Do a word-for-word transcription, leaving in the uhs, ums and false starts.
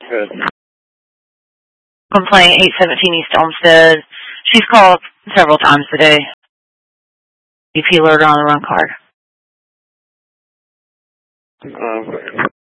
Good. Complaint eight seventeen East Olmsted. She's called several times today. E P alerted on the wrong card. Um,